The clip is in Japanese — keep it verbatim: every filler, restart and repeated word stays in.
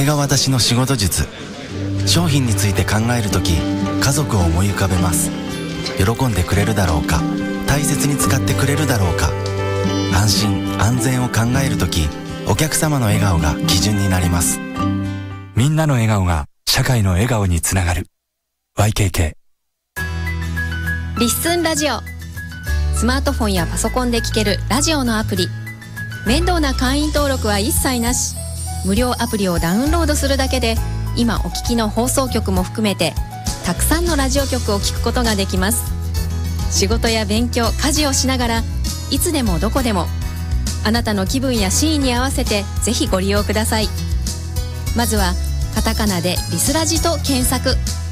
が私の仕事術。商品について考えるとき、家族を思い浮かべます。喜んでくれるだろうか、大切に使ってくれるだろうか。安心安全を考えるとき、お客様の笑顔が基準になります。 みんなの笑顔が社会の笑顔につながる。 ワイケーケーリッスンラジオ。スマートフォンやパソコンで聴けるラジオのアプリ。面倒な会員登録は一切なし。無料アプリをダウンロードするだけで、今お聞きの放送局も含めてたくさんのラジオ局を聞くことができます。仕事や勉強、家事をしながらいつでもどこでも、あなたの気分やシーンに合わせてぜひご利用ください。まずはカタカナでリスラジと検索。